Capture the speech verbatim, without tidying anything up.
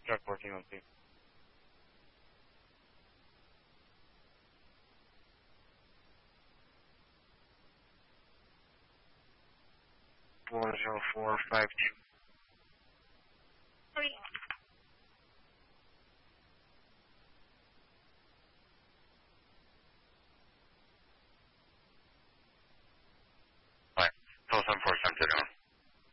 Start working on things. Four zero four five two. Three.